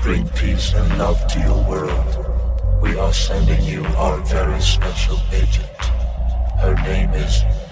bring peace and love to your world. We are sending you our very special agent. Her name is